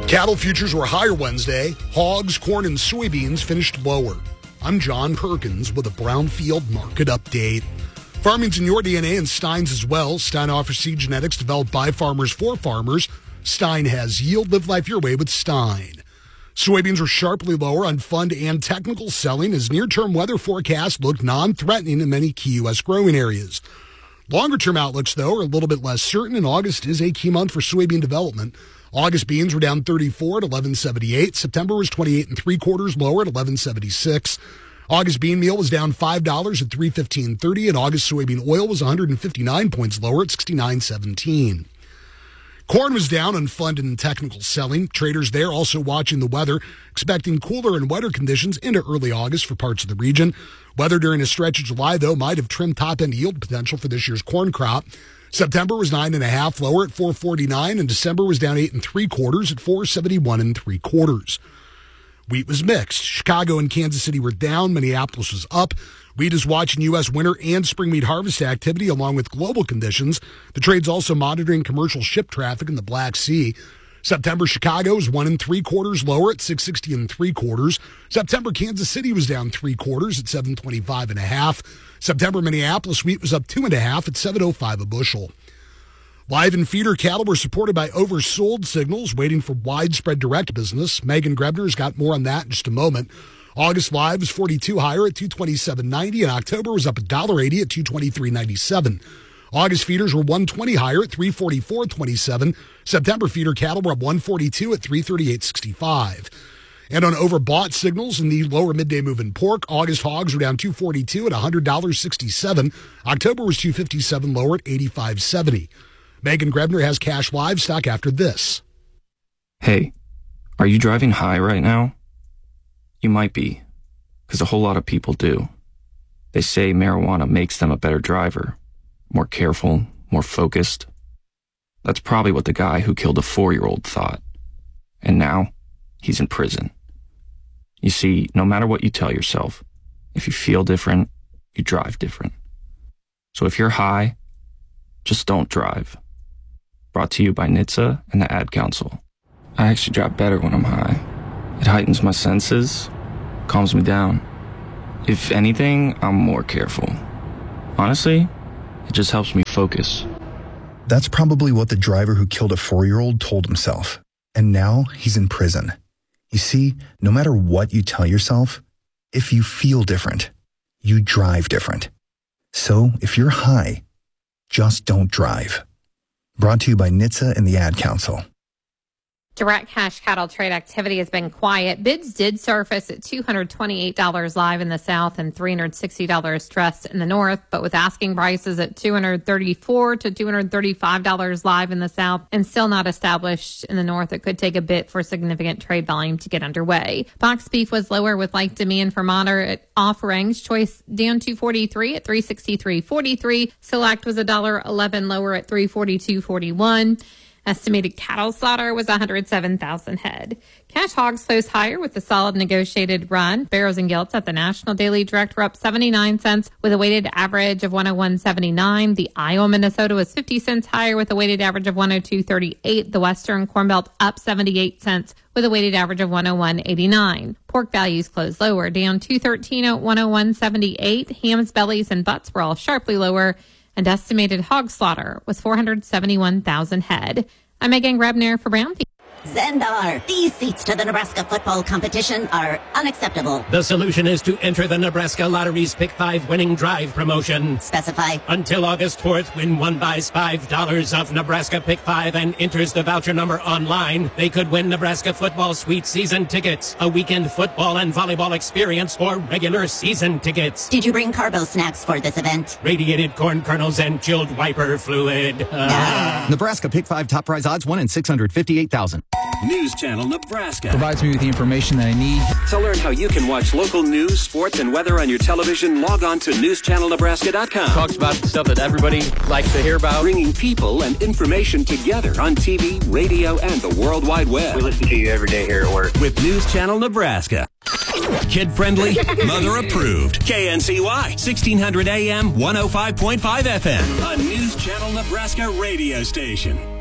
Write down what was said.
Cattle futures were higher Wednesday. Hogs, corn, and soybeans finished lower. I'm John Perkins with a Brownfield market update. Farming's in your DNA and Stein's as well. Stein offers seed genetics developed by farmers for farmers. Stein has yield. Live life your way with Stein. Soybeans were sharply lower on fund and technical selling as near-term weather forecasts looked non-threatening in many key U.S. growing areas. Longer-term outlooks, though, are a little bit less certain, and August is a key month for soybean development. August beans were down 34 at 11.78. September was 28 3/4 lower at 11.76. August bean meal was down $5 at 3.15.30, and August soybean oil was 159 points lower at 69.17. Corn was down on fund and technical selling. Traders there also watching the weather, expecting cooler and wetter conditions into early August for parts of the region. Weather during a stretch of July, though, might have trimmed top-end yield potential for this year's corn crop. September was 9.5 lower at 4.49, and December was down 8 3/4 at 4.71 3/4. Wheat was mixed. Chicago and Kansas City were down. Minneapolis was up. Wheat is watching U.S. winter and spring wheat harvest activity along with global conditions. The trade's also monitoring commercial ship traffic in the Black Sea. September Chicago was 1 3/4 lower at 6.60 3/4. September Kansas City was down 3/4 at 7.25.5. September Minneapolis wheat was up 2.5 at 7.05 a bushel. Live and feeder cattle were supported by oversold signals, waiting for widespread direct business. Megan Grebner's got more on that in just a moment. August live was 42 higher at 227.90, and October was up $1.80 at 223.97. August feeders were 120 higher at 344.27. September feeder cattle were up 142 at 338.65. And on overbought signals in the lower midday move in pork, August hogs were down 242 at $100.67. October was 257 lower at 85.70. Megan Grebner has cash livestock after this. Hey, are you driving high right now? You might be, because a whole lot of people do. They say marijuana makes them a better driver, more careful, more focused. That's probably what the guy who killed a 4-year-old thought. And now, he's in prison. You see, no matter what you tell yourself, if you feel different, you drive different. So if you're high, just don't drive. Brought to you by NHTSA and the Ad Council. I actually drive better when I'm high. It heightens my senses, calms me down. If anything, I'm more careful. Honestly, it just helps me focus. That's probably what the driver who killed a 4-year-old told himself. And now he's in prison. You see, no matter what you tell yourself, if you feel different, you drive different. So if you're high, just don't drive. Brought to you by NHTSA and the Ad Council. Direct cash cattle trade activity has been quiet. Bids did surface at $228 live in the South and $360 stressed in the North, but with asking prices at $234 to $235 live in the South and still not established in the North, it could take a bit for significant trade volume to get underway. Box beef was lower with light demand for moderate offerings. Choice down $243 at $363.43. Select was $1.11 lower at $342.41. Estimated cattle slaughter was 107,000 head. Cash hogs closed higher with a solid negotiated run. Barrows and Gilts at the National Daily Direct were up 79 cents with a weighted average of 101.79. The Iowa, Minnesota was 50 cents higher with a weighted average of 102.38. The Western Corn Belt up 78 cents with a weighted average of 101.89. Pork values closed lower, down $2.13 at 101.78. Hams, bellies, and butts were all sharply lower, and estimated hog slaughter was 471,000 head. I'm Megan Grebner for Brownfield. Zendar, these seats to the Nebraska football competition are unacceptable. The solution is to enter the Nebraska Lottery's Pick 5 winning drive promotion. Specify. Until August 4th, when one buys $5 of Nebraska Pick 5 and enters the voucher number online, they could win Nebraska football sweet season tickets, a weekend football and volleyball experience, or regular season tickets. Did you bring carbo snacks for this event? Radiated corn kernels and chilled wiper fluid. Nebraska Pick 5 top prize odds 1 in 658,000. News Channel Nebraska provides me with the information that I need. To learn how you can watch local news, sports, and weather on your television, log on to newschannelnebraska.com. Talks about stuff that everybody likes to hear about. Bringing people and information together on TV, radio, and the World Wide Web. We listen to you every day here at work. With News Channel Nebraska. Kid-friendly, mother-approved. KNCY, 1600 AM, 105.5 FM. A News Channel Nebraska radio station.